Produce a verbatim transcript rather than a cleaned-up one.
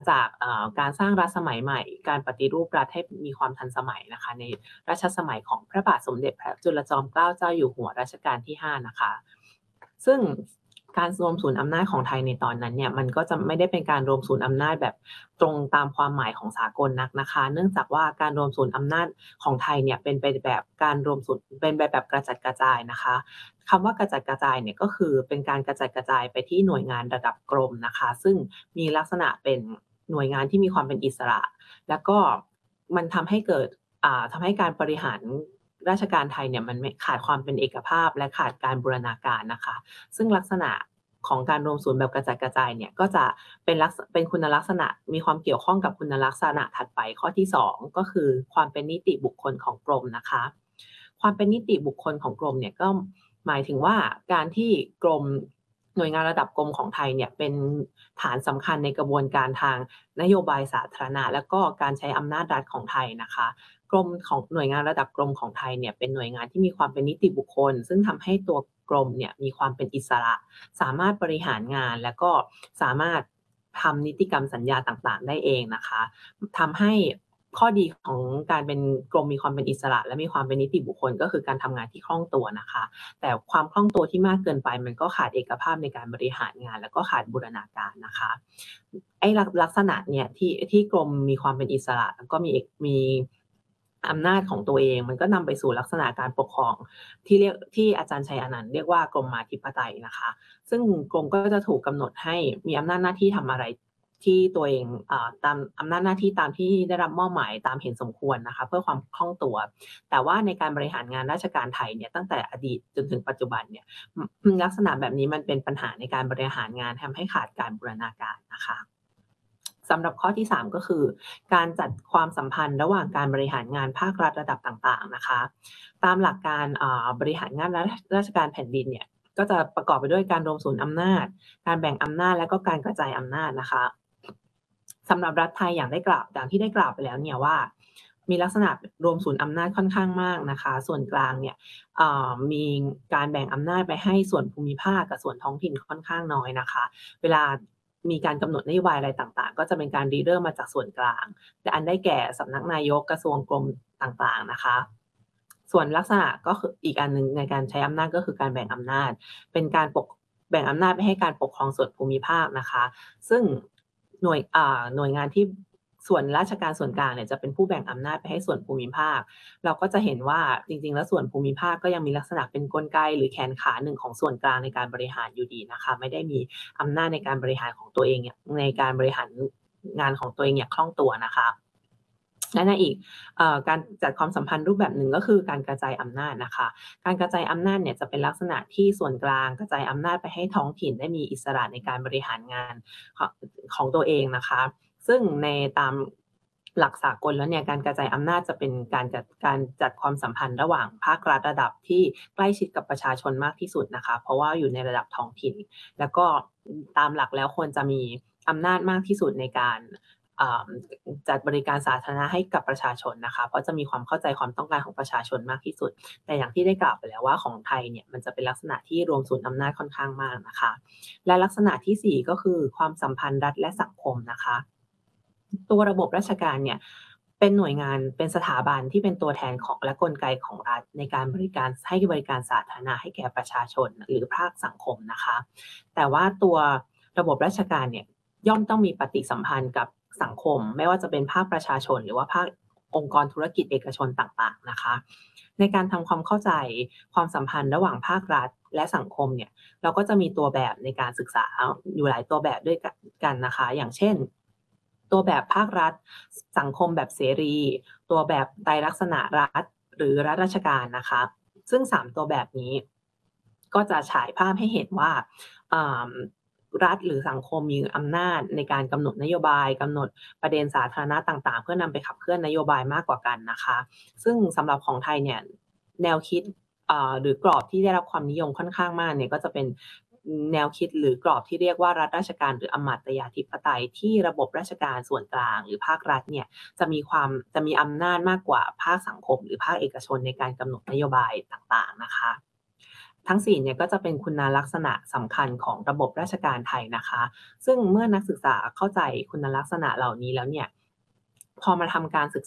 จากเอ่อการสร้างรัฐสมัยใหม่ การปฏิรูปรัฐให้มีความทันสมัยนะคะในรัชสมัยของพระบาทสมเด็จพระจุลจอมเกล้าเจ้าอยู่หัวรัชกาลที่ห้านะคะซึ่งการรวมศูนย์อำนาจของไทยในตอนนั้นเนี่ยมันก็จะไม่ได้เป็นการรวมศูนย์อำนาจแบบตรงตามความหมายของสากลนักนะคะเนื่องจากว่าการรวมศูนย์อำนาจของไทยเนี่ยเป็นไปแบบการรวมศูนย์เป็นไปแบบกระจัดกระจายนะคะคำว่ากระจัดกระจายเนี่ยก็คือเป็นการกระจัดกระจายไปที่หน่วยงานระดับกรมนะคะซึ่งมีลักษณะเป็นหน่วยงานที่มีความเป็นอิสระ แล้วก็มันทำให้เกิดอ่าทำให้การบริหารราชการไทยเนี่ยมันไม่ขาดความเป็นเอกภาพและขาดการบูรณาการนะคะซึ่งลักษณะของการรวมศูนย์แบบกระจัดกระจายเนี่ยก็จะเป็นลักษเป็นคุณลักษณะมีความเกี่ยวข้องกับคุณลักษณะถัดไปข้อที่สองก็คือความเป็นนิติบุคคลของกรมนะคะความเป็นนิติบุคคลของกรมเนี่ยก็หมายถึงว่าการที่กรมหน่วยงานระดับกรมของไทยเนี่ยเป็นฐานสำคัญในกระบวนการทางนโยบายสาธารณะและก็การใช้อำนาจรัฐของไทยนะคะกรมของหน่วยงานระดับกรมของไทยเนี่ยเป็นหน่วยงานที่มีความเป็นนิติบุคคลซึ่งทำให้ตัวกรมเนี่ยมีความเป็นอิสระสามารถบริหารงานและก็สามารถทำนิติกรรมสัญญาต่างๆได้เองนะคะทำให้ข้อดีของการเป็นกรมมีความเป็นอิสระและมีความเป็นนิติบุคคลก็คือการทำงานที่คล่องตัวนะคะแต่ความคล่องตัวที่มากเกินไปมันก็ขาดเอกภาพในการบริหารงานแล้วก็ขาดบูรณาการนะคะไอ้ลักลักษณะเนี่ยที่ที่กรมมีความเป็นอิสระแล้วก็มีเอกมีอำนาจของตัวเองมันก็นำไปสู่ลักษณะการปกครองที่เรียกที่อาจารย์ชัยอนันต์เรียกว่ากรมาธิปไตยนะคะซึ่งกรมก็จะถูกกำหนดให้มีอำนาจหน้าที่ทำอะไรที่ตัวเองอ่าตามอำนาจหน้าที่ตามที่ได้รับมอบหมายตามเห็นสมควรนะคะเพื่อความคล่องตัวแต่ว่าในการบริหารงานราชการไทยเนี่ยตั้งแต่อดีตจนถึงปัจจุบันเนี่ยอืมลักษณะแบบนี้มันเป็นปัญหาในการบริหารงานทำให้ขาดการบูรณาการนะคะสำหรับข้อที่สามก็คือการจัดความสัมพันธ์ระหว่างการบริหารงานภาครัฐระดับต่างๆนะคะตามหลักการอ่าบริหารงานราราชการแผ่นดินเนี่ยก็จะประกอบไปด้วยการรวมศูนย์อำนาจการแบ่งอำนาจและก็การกระจายอำนาจนะคะสำหรับรัฐไทยอย่างได้กล่าวอย่างที่ได้กล่าวไปแล้วเนี่ยว่ามีลักษณะรวมศูนย์อำนาจค่อนข้างมากนะคะส่วนกลางเนี่ยเอ่อมีการแบ่งอำนาจไปให้ส่วนภูมิภาคกับส่วนท้องถิ่นค่อนข้างน้อยนะคะเวลามีการกำหนดนโยบายอะไรต่างๆก็จะเป็นการริเริ่มมาจากส่วนกลางและอันได้แก่สำนักนายกกระทรวงกรมต่างๆนะคะส่วนลักษณะก็คืออีกอันหนึ่งในการใช้อำนาจก็คือการแบ่งอำนาจเป็นการปกแบ่งอำนาจไปให้การปกครองส่วนภูมิภาคนะคะซึ่งหน่วยอ่าหน่วยงานที่ส่วนราชการส่วนกลางเนี่ยจะเป็นผู้แบ่งอำนาจไปให้ส่วนภูมิภาคเราก็จะเห็นว่าจริงๆแล้วส่วนภูมิภาคก็ยังมีลักษณะเป็นกลไกหรือแขนขาหนึ่งของส่วนกลางในการบริหารอยู่ดีนะคะไม่ได้มีอำนาจในการบริหารของตัวเองเนี่ยในการบริหารงานของตัวเองอย่างคล่องตัวนะคะและในอีกเอ่อการจัดความสัมพันธ์รูปแบบหนึ่งก็คือการกระจายอำนาจนะคะการกระจายอำนาจเนี่ยจะเป็นลักษณะที่ส่วนกลางกระจายอำนาจไปให้ท้องถิ่นได้มีอิสระในการบริหารงานของของตัวเองนะคะซึ่งในตามหลักสากลแล้วเนี่ยการกระจายอำนาจจะเป็นการจัดการจัดความสัมพันธ์ระหว่างภาครัฐระดับที่ใกล้ชิดกับประชาชนมากที่สุดนะคะเพราะว่าอยู่ในระดับท้องถิ่นแล้วก็ตามหลักแล้วควรจะมีอำนาจมากที่สุดในการอ่าจัดบริการสาธารณะให้กับประชาชนนะคะเพราะจะมีความเข้าใจความต้องการของประชาชนมากที่สุดแต่อย่างที่ได้กล่าวไปแล้วว่าของไทยเนี่ยมันจะเป็นลักษณะที่รวมศูนย์อำนาจค่อนข้างมากนะคะและลักษณะที่สี่ก็คือความสัมพันธ์รัฐและสังคมนะคะตัวระบบราชการเนี่ยเป็นหน่วยงานเป็นสถาบันที่เป็นตัวแทนของและกลไกของรัฐในการบริการให้บริการสาธารณะให้แก่ประชาชนหรือภาคสังคมนะคะแต่ว่าตัวระบบราชการเนี่ยย่อมต้องมีปฏิสัมพันธ์กับสังคมไม่ว่าจะเป็นภาคประชาชนหรือว่าภาคองค์กรธุรกิจเอกชนต่างๆนะคะในการทำความเข้าใจความสัมพันธ์ระหว่างภาครัฐและสังคมเนี่ยเราก็จะมีตัวแบบในการศึกษาอยู่หลายตัวแบบด้วยกันนะคะอย่างเช่นตัวแบบภาครัฐสังคมแบบเสรีตัวแบบไตรลักษณะรัฐหรือรัฐราชการนะคะซึ่งสามตัวแบบนี้ก็จะฉายภาพให้เห็นว่าอ่ารัฐหรือสังคมมีอำนาจในการกำหนดนโยบายกำหนดประเด็นสาธารณะต่างๆเพื่อนำไปขับเคลื่อนนโยบายมากกว่ากันนะคะซึ่งสำหรับของไทยเนี่ยแนวคิดอ่าหรือกรอบที่ได้รับความนิยมค่อนข้างมากเนี่ยก็จะเป็นแนวคิดหรือกรอบที่เรียกว่ารัฐราชการหรืออำมาตยาธิปไตยที่ระบบราชการส่วนกลางหรือภาครัฐเนี่ยจะมีความจะมีอำนาจมากกว่าภาคสังคมหรือภาคเอกชนในการกำหนดนโยบายต่างๆนะคะทั้งสี่เนี่ยก็จะเป็นคุณลักษณะสำคัญของระบบราชการไทยนะคะ ซึ่งเมื่อนักศึกษาเข้าใจคุณลักษณะเหล่านี้แล้วเนี่ย พอมาทำการศึก